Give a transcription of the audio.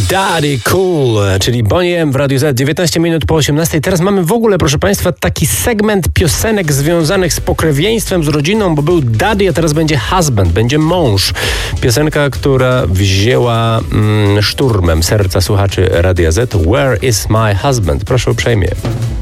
Daddy Cool, czyli Boney M w Radiu Z, 19 minut po 18. Teraz mamy w ogóle, proszę Państwa, taki segment piosenek związanych z pokrewieństwem, z rodziną, bo był Daddy, a teraz będzie Husband, będzie mąż. Piosenka, która wzięła szturmem serca słuchaczy Radia Z. Where is my husband? Proszę uprzejmie.